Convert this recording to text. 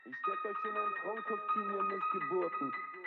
Ich steck euch in ein Frauenkostüm, ihr Missgeburten.